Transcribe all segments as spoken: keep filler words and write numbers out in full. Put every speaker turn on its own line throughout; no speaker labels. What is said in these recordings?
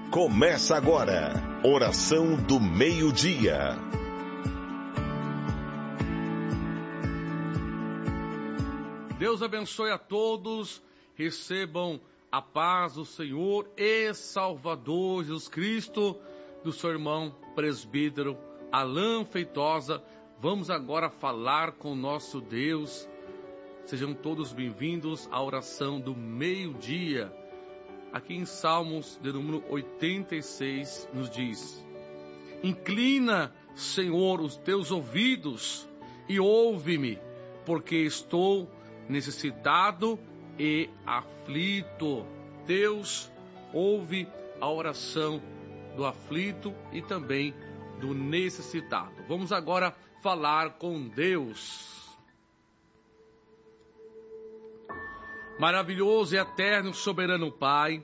Começa agora, oração do meio-dia.
Deus abençoe a todos, recebam a paz do Senhor e Salvador Jesus Cristo, do seu irmão presbítero Alain Feitosa. Vamos agora falar com o nosso Deus. Sejam todos bem-vindos à oração do meio-dia. Aqui em Salmos, de número oitenta e seis, nos diz: Inclina, Senhor, os teus ouvidos e ouve-me, porque estou necessitado e aflito. Deus ouve a oração do aflito e também do necessitado. Vamos agora falar com Deus. Maravilhoso e eterno, soberano Pai,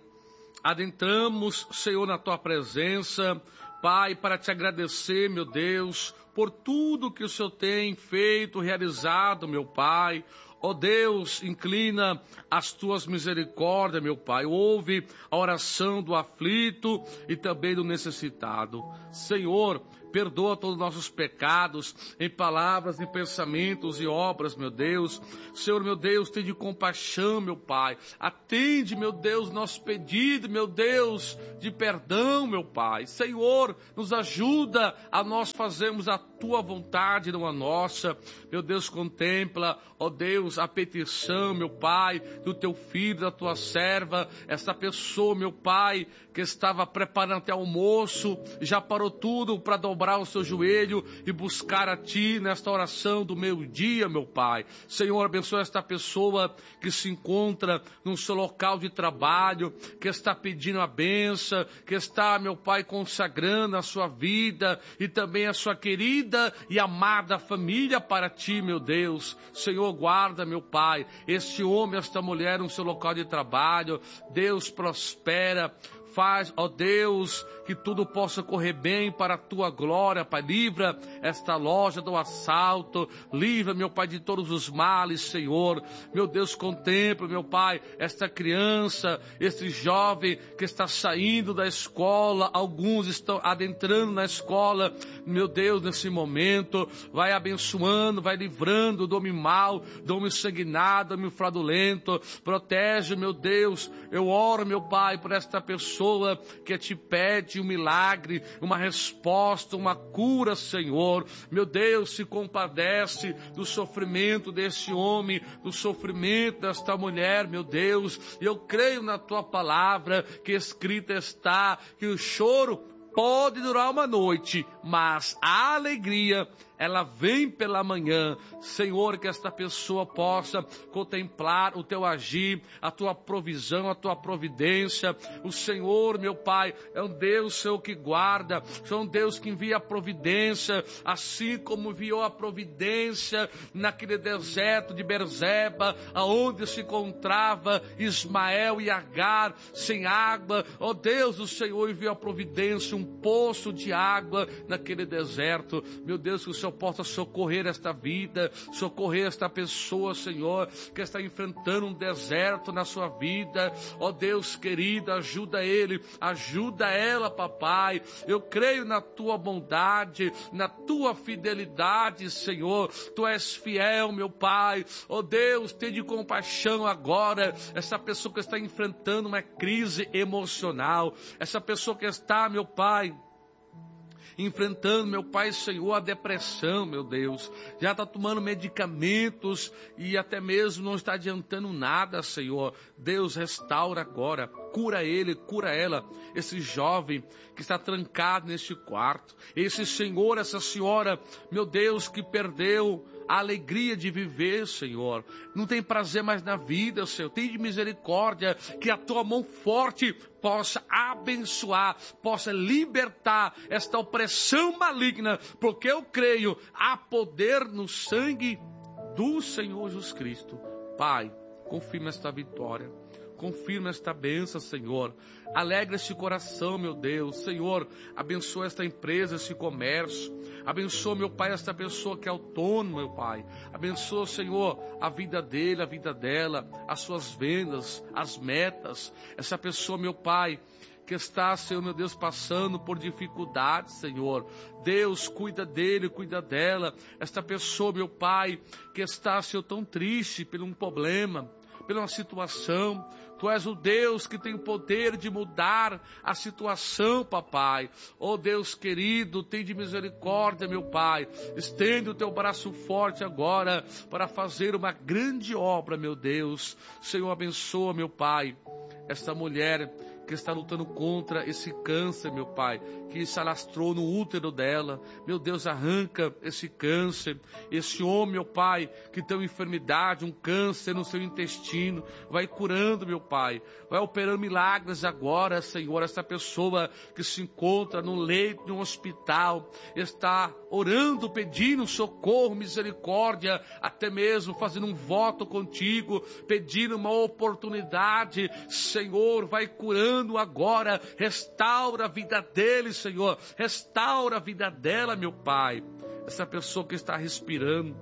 adentramos, Senhor, na Tua presença, Pai, para Te agradecer, meu Deus, por tudo que o Senhor tem feito, realizado, meu Pai. Ó Deus, inclina as Tuas misericórdias, meu Pai. Ouve a oração do aflito e também do necessitado. Senhor, perdoa todos os nossos pecados, em palavras, em pensamentos e obras, meu Deus. Senhor, meu Deus, tenha compaixão, meu Pai. Atende, meu Deus, nosso pedido, meu Deus, de perdão, meu Pai. Senhor, nos ajuda a nós fazermos a Tua vontade, não a nossa. Meu Deus, contempla, ó Deus, a petição, meu Pai, do Teu filho, da Tua serva, essa pessoa, meu Pai, que estava preparando até almoço, já parou tudo para dobrar o seu joelho e buscar a Ti nesta oração do meio-dia, meu Pai. Senhor, abençoa esta pessoa que se encontra no seu local de trabalho, que está pedindo a bênção, que está, meu Pai, consagrando a sua vida e também a sua querida e amada família para Ti, meu Deus. Senhor, guarda, meu Pai, este homem, esta mulher no seu local de trabalho. Deus, prospera. Faz, ó Deus, que tudo possa correr bem para a Tua glória, Pai. Livra esta loja do assalto. Livra, meu Pai, de todos os males, Senhor. Meu Deus, contempla, meu Pai, esta criança, este jovem que está saindo da escola. Alguns estão adentrando na escola. Meu Deus, nesse momento, vai abençoando, vai livrando do homem mau, do homem sanguinário, do homem fraudulento. Protege, meu Deus. Eu oro, meu Pai, por esta pessoa que Te pede um milagre, uma resposta, uma cura, Senhor. Meu Deus, se compadece do sofrimento desse homem, do sofrimento desta mulher, meu Deus. Eu creio na Tua palavra, que escrita está, que o choro pode durar uma noite, mas a alegria, ela vem pela manhã. Senhor, que esta pessoa possa contemplar o Teu agir, a Tua provisão, a Tua providência. O Senhor, meu Pai, é um Deus, Senhor, que guarda, é um Deus que envia a providência, assim como enviou a providência naquele deserto de Berseba, aonde se encontrava Ismael e Agar sem água. Ó Deus, o Senhor enviou a providência, um poço de água naquele deserto. Meu Deus, que o Senhor possa socorrer esta vida, socorrer esta pessoa, Senhor, que está enfrentando um deserto na sua vida. Ó Deus querido, ajuda ele, ajuda ela, papai. Eu creio na Tua bondade, na Tua fidelidade, Senhor. Tu és fiel, meu Pai. Ó Deus, tenha compaixão agora. Essa pessoa que está enfrentando uma crise emocional, essa pessoa que está, meu Pai, enfrentando, meu Pai, Senhor, a depressão, meu Deus, já está tomando medicamentos e até mesmo não está adiantando nada, Senhor. Deus, restaura agora, cura ele, cura ela, esse jovem que está trancado neste quarto, esse senhor, essa senhora, meu Deus, que perdeu a alegria de viver, Senhor, não tem prazer mais na vida, Senhor. Tem de misericórdia, que a Tua mão forte possa abençoar, possa libertar esta opressão maligna, porque eu creio, há poder no sangue do Senhor Jesus Cristo. Pai, confirma esta vitória, confirma esta bênção, Senhor. Alegra este coração, meu Deus. Senhor, abençoa esta empresa, esse comércio. Abençoa, meu Pai, esta pessoa que é autônoma, meu Pai. Abençoa, Senhor, a vida dele, a vida dela, as suas vendas, as metas. Essa pessoa, meu Pai, que que está, Senhor meu Deus, passando por dificuldades, Senhor. Deus, cuida dele, cuida dela. Esta pessoa, meu Pai, que está, Senhor, tão triste por um problema, por uma situação. Tu és o Deus que tem o poder de mudar a situação, papai. Oh Deus querido, tem de misericórdia, meu Pai. Estende o teu braço forte agora para fazer uma grande obra, meu Deus. Senhor, abençoa, meu Pai, esta mulher que está lutando contra esse câncer, meu Pai, que se alastrou no útero dela. Meu Deus, arranca esse câncer. Esse homem, meu Pai, que tem uma enfermidade, um câncer no seu intestino, vai curando, meu Pai. Vai operando milagres agora, Senhor. Essa pessoa que se encontra no leito de um hospital, está orando, pedindo socorro, misericórdia, até mesmo fazendo um voto contigo, pedindo uma oportunidade. Senhor, vai curando agora, restaura a vida dele, Senhor, restaura a vida dela, meu Pai. Essa pessoa que está respirando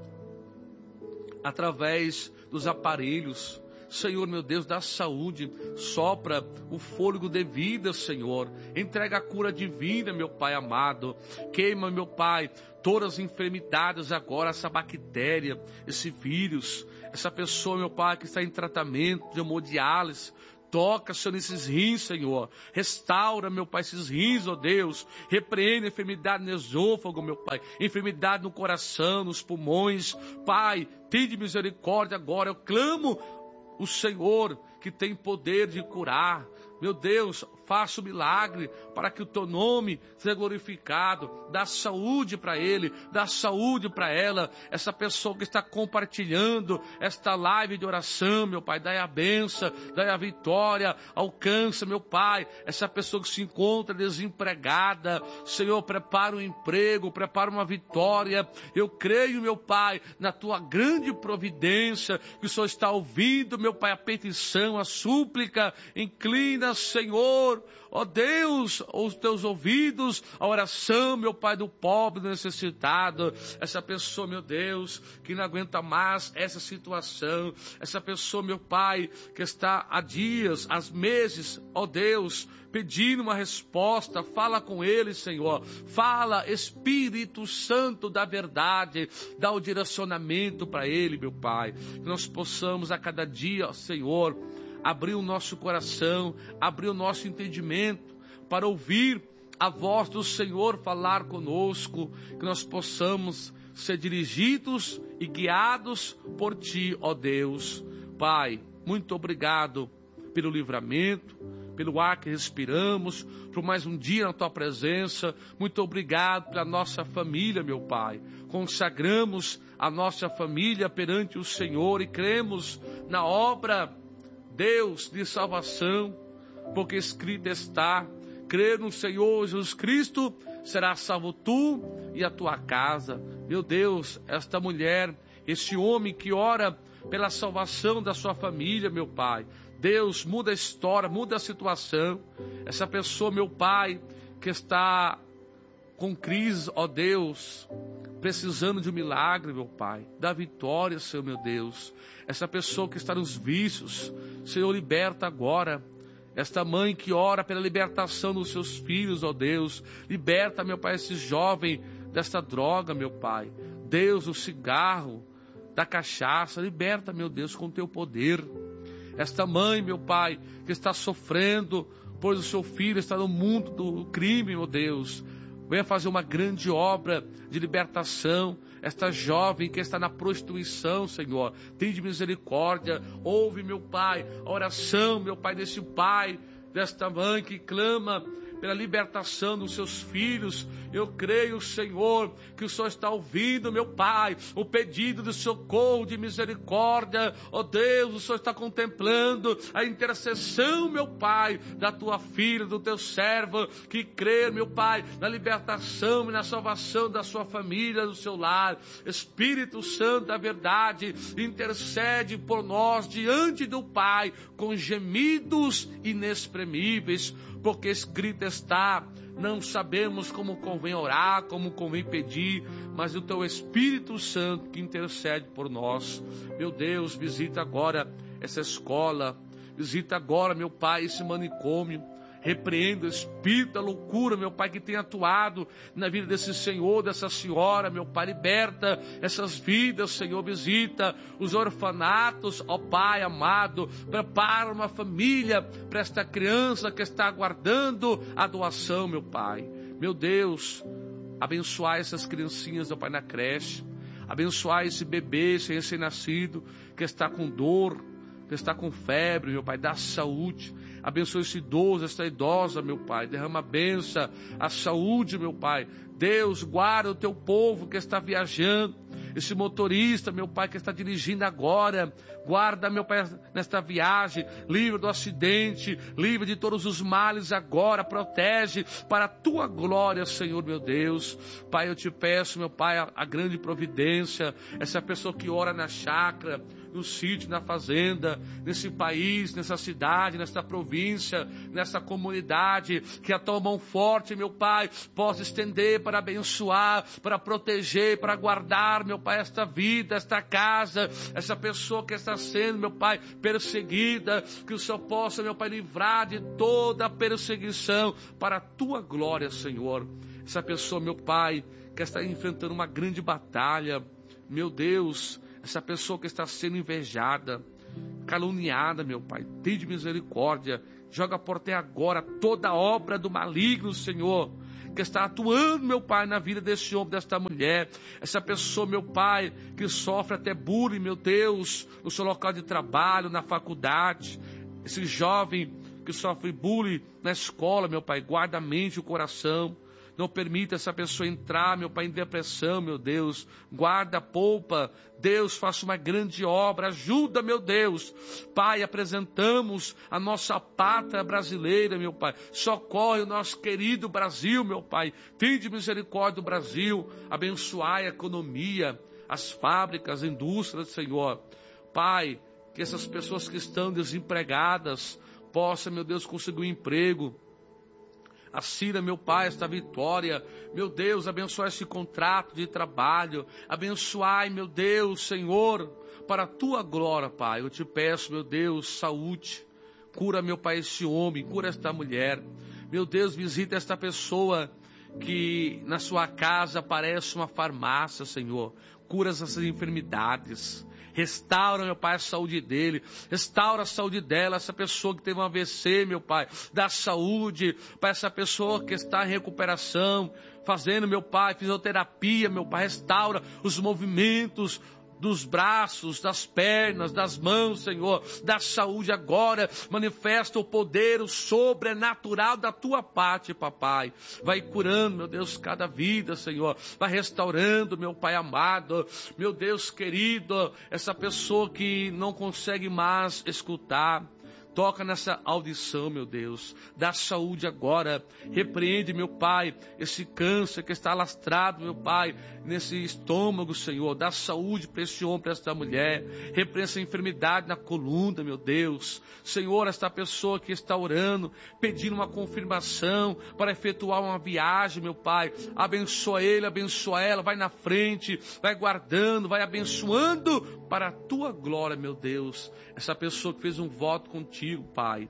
através dos aparelhos, Senhor, meu Deus, dá saúde, sopra o fôlego de vida, Senhor, entrega a cura divina, meu Pai amado, queima, meu Pai, todas as enfermidades agora, essa bactéria, esse vírus, essa pessoa, meu Pai, que está em tratamento de hemodiálise. Toca, Senhor, nesses rins, Senhor. Restaura, meu Pai, esses rins, ó Deus. Repreende a enfermidade no esôfago, meu Pai. Enfermidade no coração, nos pulmões. Pai, tem de misericórdia agora. Eu clamo o Senhor que tem poder de curar. Meu Deus, faça o milagre para que o teu nome seja glorificado. Dá saúde para ele, dá saúde para ela. Essa pessoa que está compartilhando esta live de oração, meu Pai, dai a benção, dai a vitória, alcança, meu Pai, essa pessoa que se encontra desempregada. Senhor, prepara um emprego, prepara uma vitória. Eu creio, meu Pai, na tua grande providência, que o Senhor está ouvindo, meu Pai, a petição, a súplica. Inclina, Senhor, ó Deus, os teus ouvidos, a oração, meu Pai, do pobre necessitado. Essa pessoa, meu Deus, que não aguenta mais essa situação. Essa pessoa, meu Pai, que está há dias, há meses, ó Deus, pedindo uma resposta. Fala com ele, Senhor. Fala, Espírito Santo da verdade. Dá o direcionamento para ele, meu Pai. Que nós possamos a cada dia, Senhor, abrir o nosso coração, abrir o nosso entendimento para ouvir a voz do Senhor falar conosco, que nós possamos ser dirigidos e guiados por Ti, ó Deus. Pai, muito obrigado pelo livramento, pelo ar que respiramos, por mais um dia na Tua presença. Muito obrigado pela nossa família, meu Pai. Consagramos a nossa família perante o Senhor e cremos na obra, Deus, de salvação, porque escrito está: crer no Senhor Jesus Cristo, será salvo tu e a tua casa. Meu Deus, esta mulher, esse homem que ora pela salvação da sua família, meu Pai. Deus, muda a história, muda a situação. Essa pessoa, meu Pai, que está com crise, ó Deus, precisando de um milagre, meu Pai. Dá vitória, Senhor, meu Deus. Essa pessoa que está nos vícios, Senhor, liberta agora. Esta mãe que ora pela libertação dos seus filhos, ó Deus. Liberta, meu Pai, esse jovem desta droga, meu Pai. Deus, o cigarro, da cachaça. Liberta, meu Deus, com o teu poder. Esta mãe, meu Pai, que está sofrendo, pois o seu filho está no mundo do crime, meu Deus. Venha fazer uma grande obra de libertação. Esta jovem que está na prostituição, Senhor, tem de misericórdia. Ouve, meu Pai, a oração, meu Pai, desse pai, desta mãe que clama pela libertação dos seus filhos. Eu creio, Senhor, que o Senhor está ouvindo, meu Pai, o pedido de socorro, de misericórdia. Ó Deus, o Senhor está contemplando a intercessão, meu Pai, da tua filha, do teu servo, que crê, meu Pai, na libertação e na salvação da sua família, do seu lar. Espírito Santo da verdade, intercede por nós diante do Pai, com gemidos inexprimíveis, porque escrito está: não sabemos como convém orar, como convém pedir, mas o teu Espírito Santo que intercede por nós. Meu Deus, visita agora essa escola, visita agora, meu Pai, esse manicômio, Repreendo o espírito da loucura, meu Pai, que tem atuado na vida desse senhor, dessa senhora, meu Pai, liberta essas vidas, Senhor, visita os orfanatos, ó Pai amado, prepara uma família para esta criança que está aguardando a doação, meu Pai. Meu Deus, abençoai essas criancinhas, meu Pai, na creche, abençoai esse bebê, esse recém-nascido, que está com dor, que está com febre, meu Pai, dá saúde. Abençoa esse idoso, essa idosa, meu Pai. Derrama a bênção, a saúde, meu Pai. Deus, guarda o teu povo que está viajando. Esse motorista, meu Pai, que está dirigindo agora. Guarda, meu Pai, nesta viagem. Livre do acidente. Livre de todos os males agora. Protege para a tua glória, Senhor, meu Deus. Pai, eu te peço, meu Pai, a, a grande providência. Essa pessoa que ora na chácara, no sítio, na fazenda, nesse país, nessa cidade, nesta província, nessa comunidade, que a tua mão forte, meu Pai, possa estender para abençoar, para proteger, para guardar, meu Pai, esta vida, esta casa, essa pessoa que está sendo, meu Pai, perseguida, que o Senhor possa, meu Pai, livrar de toda a perseguição para a tua glória, Senhor. Essa pessoa, meu Pai, que está enfrentando uma grande batalha, meu Deus, essa pessoa que está sendo invejada, caluniada, meu Pai, tem de misericórdia, joga por terra agora toda obra do maligno, Senhor, que está atuando, meu Pai, na vida desse homem, desta mulher, essa pessoa, meu Pai, que sofre até bullying, meu Deus, no seu local de trabalho, na faculdade, esse jovem que sofre bullying na escola, meu Pai, guarda a mente e o coração. Não permita essa pessoa entrar, meu Pai, em depressão, meu Deus. Guarda, poupa. Deus, faça uma grande obra. Ajuda, meu Deus. Pai, apresentamos a nossa pátria brasileira, meu Pai. Socorre o nosso querido Brasil, meu Pai. Tende misericórdia do Brasil. Abençoai a economia, as fábricas, a indústria, Senhor. Pai, que essas pessoas que estão desempregadas possam, meu Deus, conseguir um emprego. Assina, meu Pai, esta vitória. Meu Deus, abençoai esse contrato de trabalho. Abençoai, meu Deus, Senhor, para a tua glória, Pai. Eu te peço, meu Deus, saúde. Cura, meu Pai, esse homem, cura esta mulher. Meu Deus, visita esta pessoa que na sua casa parece uma farmácia, Senhor. Cura essas enfermidades. Restaura, meu Pai, a saúde dele. Restaura a saúde dela, essa pessoa que teve um A V C, meu Pai. Dá saúde para essa pessoa que está em recuperação, fazendo, meu Pai, fisioterapia, meu Pai. Restaura os movimentos dos braços, das pernas, das mãos, Senhor, da saúde agora. Manifesta o poder, o sobrenatural da tua parte, papai. Vai curando, meu Deus, cada vida, Senhor. Vai restaurando, meu Pai amado, meu Deus querido, essa pessoa que não consegue mais escutar. Toca nessa audição, meu Deus. Dá saúde agora. Repreende, meu Pai, esse câncer que está alastrado, meu Pai, nesse estômago, Senhor. Dá saúde para esse homem, para esta mulher. Repreende essa enfermidade na coluna, meu Deus. Senhor, esta pessoa que está orando, pedindo uma confirmação para efetuar uma viagem, meu Pai. Abençoa ele, abençoa ela. Vai na frente, vai guardando, vai abençoando para a tua glória, meu Deus. Essa pessoa que fez um voto contigo, Pai.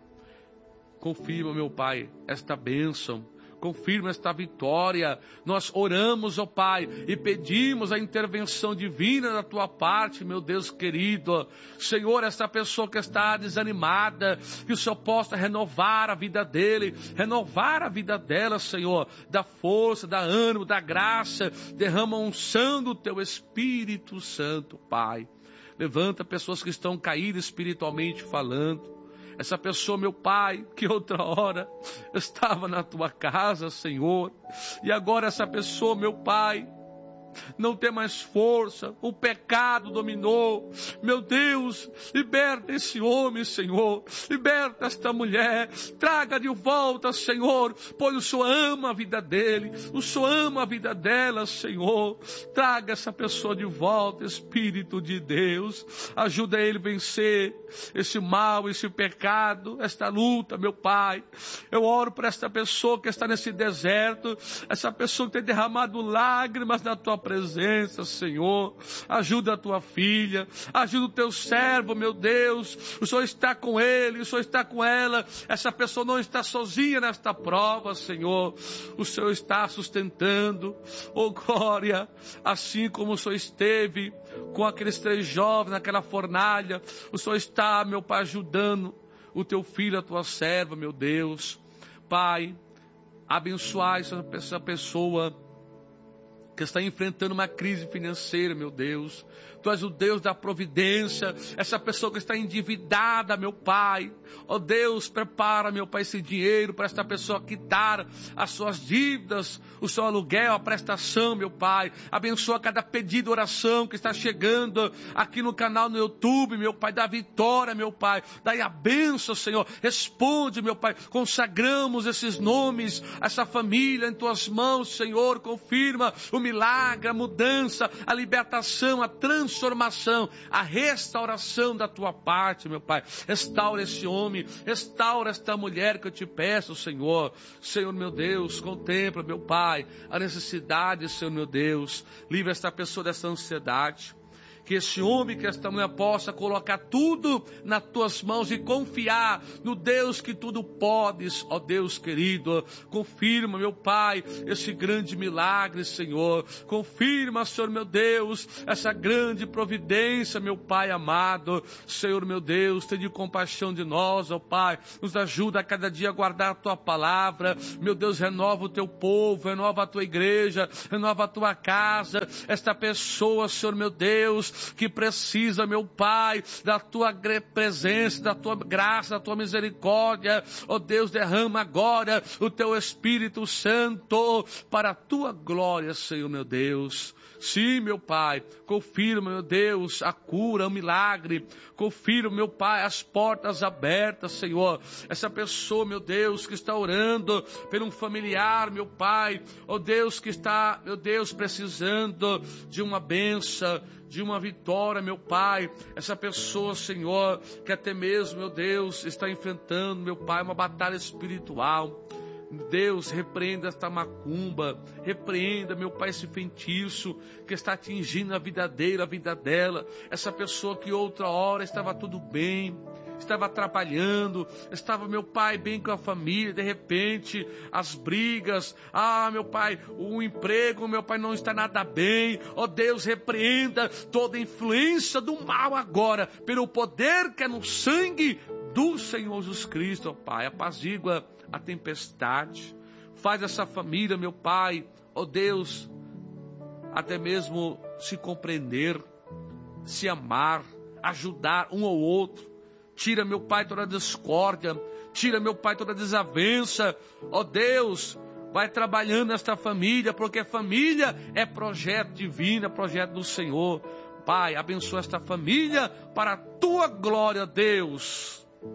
Confirma, meu Pai, esta bênção. Confirma esta vitória. Nós oramos, ó Pai, e pedimos a intervenção divina da tua parte, meu Deus querido. Senhor, esta pessoa que está desanimada, que o Senhor possa renovar a vida dele, renovar a vida dela, Senhor. Dá força, dá ânimo, dá graça. Derrama a unção do teu Espírito Santo, Pai. Levanta pessoas que estão caídas espiritualmente falando. Essa pessoa, meu Pai, que outra hora estava na tua casa, Senhor. E agora essa pessoa, meu Pai, não tem mais força, o pecado dominou. Meu Deus, liberta esse homem, Senhor, liberta esta mulher, traga de volta, Senhor, pois o Senhor ama a vida dele, o Senhor ama a vida dela, Senhor. Traga essa pessoa de volta, Espírito de Deus, ajuda ele a vencer esse mal, esse pecado, esta luta, meu Pai. Eu oro por esta pessoa que está nesse deserto, essa pessoa que tem derramado lágrimas na tua presença, Senhor. Ajuda a tua filha, ajuda o teu servo, meu Deus. O Senhor está com ele, o Senhor está com ela. Essa pessoa não está sozinha nesta prova, Senhor. O Senhor está sustentando. Oh, glória, assim como o Senhor esteve com aqueles três jovens naquela fornalha, o Senhor está, meu Pai, ajudando o teu filho, a tua serva, meu Deus. Pai, abençoai essa pessoa que está enfrentando uma crise financeira, meu Deus. Tu és o Deus da providência. Essa pessoa que está endividada, meu Pai. Ó Deus, prepara, meu Pai, esse dinheiro para esta pessoa quitar as suas dívidas, o seu aluguel, a prestação, meu Pai. Abençoa cada pedido de oração que está chegando aqui no canal no YouTube, meu Pai. Dá vitória, meu Pai. Dai a bênção, Senhor. Responde, meu Pai. Consagramos esses nomes, essa família em tuas mãos, Senhor. Confirma o milagre, a mudança, a libertação, a transformação, a restauração da tua parte, meu Pai. Restaura esse homem, restaura esta mulher que eu te peço, Senhor. Senhor, meu Deus, contempla, meu Pai, a necessidade, Senhor, meu Deus. Livra esta pessoa dessa ansiedade. Que esse homem, que esta mulher possa colocar tudo nas tuas mãos e confiar no Deus que tudo podes, ó Deus querido. Confirma, meu Pai, esse grande milagre, Senhor. Confirma, Senhor, meu Deus, essa grande providência, meu Pai amado. Senhor, meu Deus, tenha compaixão de nós, ó Pai. Nos ajuda a cada dia a guardar a tua palavra. Meu Deus, renova o teu povo, renova a tua igreja, renova a tua casa. Esta pessoa, Senhor, meu Deus, que precisa, meu Pai, da tua presença, da tua graça, da tua misericórdia. Ó Deus, derrama agora o teu Espírito Santo para a tua glória, Senhor, meu Deus. Sim, meu Pai, confirma, meu Deus, a cura, o milagre. Confirma, meu Pai, as portas abertas, Senhor. Essa pessoa, meu Deus, que está orando por um familiar, meu Pai. Ó Deus, que está, meu Deus, precisando de uma bênção, de uma vitória, meu Pai. Essa pessoa, Senhor, que até mesmo, meu Deus, está enfrentando, meu Pai, uma batalha espiritual. Deus, repreenda esta macumba, repreenda, meu Pai, esse feitiço que está atingindo a vida dele, a vida dela. Essa pessoa que outra hora estava tudo bem, estava trabalhando, estava, meu Pai, bem com a família, de repente, as brigas, ah, meu Pai, o emprego, meu Pai, não está nada bem. Ó Deus, repreenda toda influência do mal agora, pelo poder que é no sangue do Senhor Jesus Cristo, ó Pai. Apazigua a tempestade, faz essa família, meu Pai, ó Deus, até mesmo se compreender, se amar, ajudar um ao outro. Tira, meu Pai, toda a discórdia, tira, meu Pai, toda a desavença. Ó Deus, vai trabalhando nesta família, porque família é projeto divino, é projeto do Senhor. Pai, abençoa esta família para a tua glória, Deus.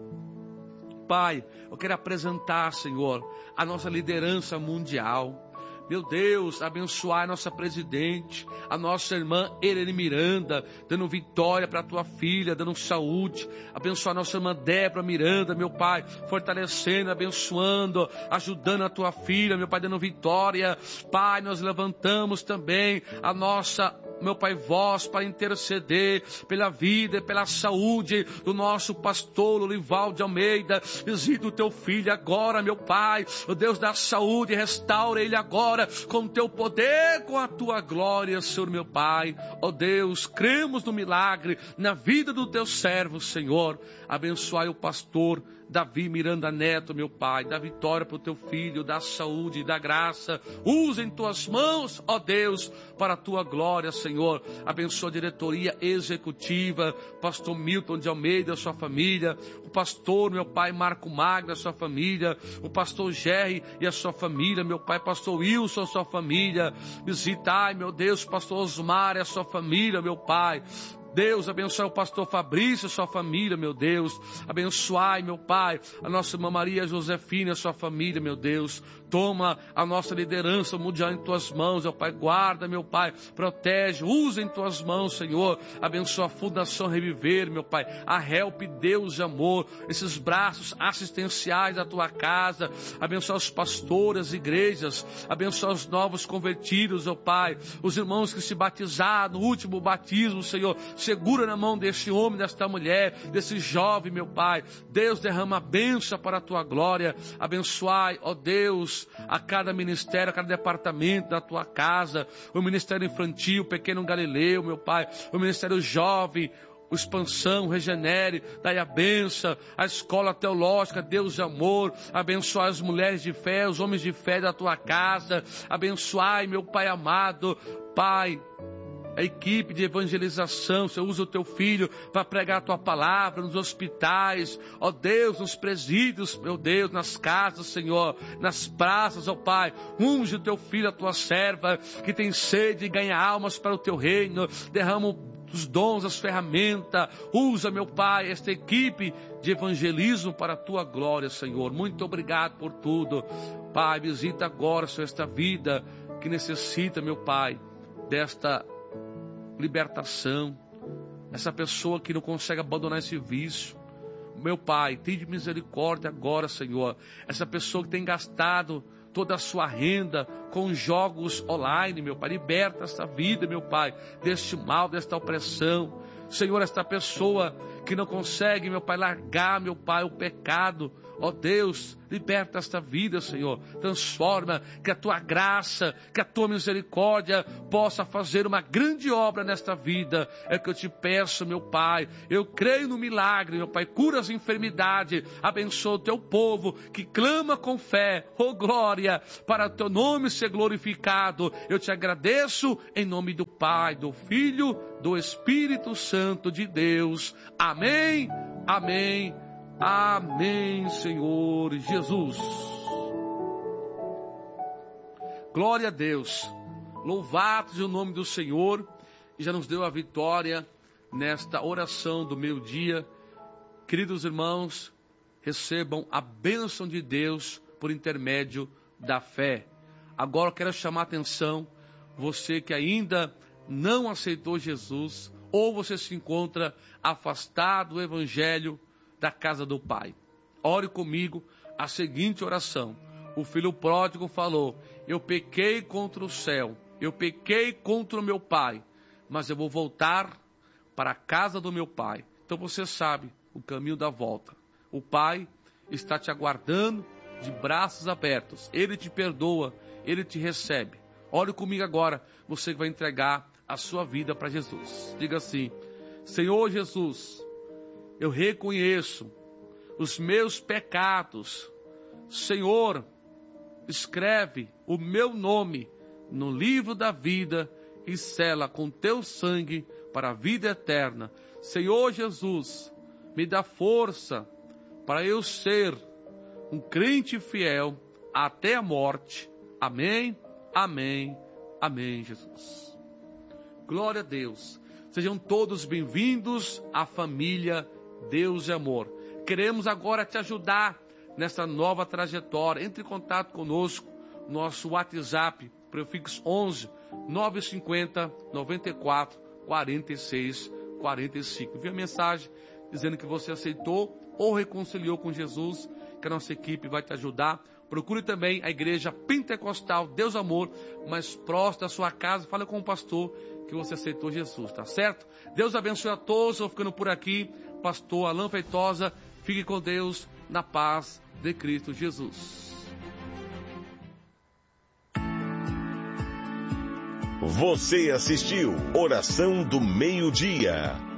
Pai, eu quero apresentar, Senhor, a nossa liderança mundial. Meu Deus, abençoar a nossa presidente, a nossa irmã Helene Miranda, dando vitória para a tua filha, dando saúde. Abençoar a nossa irmã Débora Miranda, meu Pai, fortalecendo, abençoando, ajudando a tua filha, meu Pai, dando vitória. Pai, nós levantamos também a nossa, meu Pai, voz para interceder pela vida e pela saúde do nosso pastor Olivaldo de Almeida. Visita o teu filho agora, meu Pai, o Deus da saúde, restaura ele agora com o teu poder, com a tua glória, Senhor, meu Pai. Ó Deus, cremos no milagre na vida do teu servo, Senhor. Abençoai o pastor Davi Miranda Neto, meu Pai. Dá vitória para o teu filho, dá saúde, dá graça. Usa em tuas mãos, ó Deus, para a tua glória, Senhor. Abençoa a diretoria executiva, pastor Milton de Almeida, a sua família. O pastor, meu Pai, Marco Magno, a sua família. O pastor Jerry e a sua família, meu Pai, pastor Wilson, a sua família. Visita, ai, meu Deus, pastor Osmar e a sua família, meu Pai. Deus, abençoe o pastor Fabrício, sua família, meu Deus. Abençoai, meu Pai, a nossa irmã Maria Josefina, sua família, meu Deus. Toma a nossa liderança mundial em tuas mãos, meu Pai. Guarda, meu Pai. Protege, usa em tuas mãos, Senhor. Abençoa a Fundação Reviver, meu Pai. A Help, Deus de amor. Esses braços assistenciais da tua casa. Abençoa os pastores, igrejas. Abençoa os novos convertidos, meu Pai. Os irmãos que se batizaram no último batismo, Senhor. Segura na mão deste homem, desta mulher, desse jovem, meu Pai. Deus, derrama a bênção para a tua glória. Abençoai, ó Deus, a cada ministério, a cada departamento da tua casa. O ministério infantil, o pequeno Galileu, meu Pai. O ministério jovem, o Expansão, Regenere, dai a benção, a escola teológica, Deus de amor, abençoai as mulheres de fé, os homens de fé da tua casa, abençoai, meu Pai amado, Pai, a equipe de evangelização. Você usa o teu filho para pregar a tua palavra nos hospitais, ó Deus, nos presídios, meu Deus, nas casas, Senhor, nas praças, ó Pai. Unge o teu filho, a tua serva, que tem sede e ganha almas para o teu reino. Derrama os dons, as ferramentas. Usa, meu Pai, esta equipe de evangelismo para a tua glória, Senhor. Muito obrigado por tudo. Pai, visita agora, Senhor, esta vida que necessita, meu Pai, desta libertação, essa pessoa que não consegue abandonar esse vício. Meu Pai, tem de misericórdia agora, Senhor. Essa pessoa que tem gastado toda a sua renda com jogos online, meu Pai, liberta essa vida, meu Pai, deste mal, desta opressão. Senhor, esta pessoa que não consegue, meu Pai, largar, meu Pai, o pecado, ó Deus, liberta esta vida, Senhor. Transforma, que a tua graça, que a tua misericórdia possa fazer uma grande obra nesta vida. É o que eu te peço, meu Pai. Eu creio no milagre, meu Pai. Cura as enfermidades. Abençoa o teu povo que clama com fé. Oh glória, para o teu nome ser glorificado. Eu te agradeço em nome do Pai, do Filho, do Espírito Santo de Deus. Amém, amém. Amém, Senhor Jesus. Glória a Deus. Louvado seja o nome do Senhor, que já nos deu a vitória nesta oração do meio-dia. Queridos irmãos, recebam a bênção de Deus por intermédio da fé. Agora eu quero chamar a atenção, você que ainda não aceitou Jesus, ou você se encontra afastado do Evangelho da casa do Pai. Ore comigo a seguinte oração. O filho pródigo falou: eu pequei contra o céu, eu pequei contra o meu pai, mas eu vou voltar para a casa do meu pai. Então você sabe o caminho da volta. O Pai está te aguardando de braços abertos. Ele te perdoa, ele te recebe. Ore comigo agora, você que vai entregar a sua vida para Jesus. Diga assim: Senhor Jesus, eu reconheço os meus pecados. Senhor, escreve o meu nome no livro da vida e sela com teu sangue para a vida eterna. Senhor Jesus, me dá força para eu ser um crente fiel até a morte. Amém, amém, amém, Jesus. Glória a Deus. Sejam todos bem-vindos à família Deus e Amor. Queremos agora te ajudar nessa nova trajetória. Entre em contato conosco, nosso WhatsApp, prefixo onze, nove cinco zero, nove quatro, quatro seis, quatro cinco. Envie a mensagem dizendo que você aceitou ou reconciliou com Jesus, que a nossa equipe vai te ajudar. Procure também a igreja pentecostal Deus Amor, mais próximo da sua casa. Fale com o pastor que você aceitou Jesus, tá certo? Deus abençoe a todos. Estou ficando por aqui. Pastor Alain Feitosa, fique com Deus, na paz de Cristo Jesus.
Você assistiu Oração do Meio-Dia.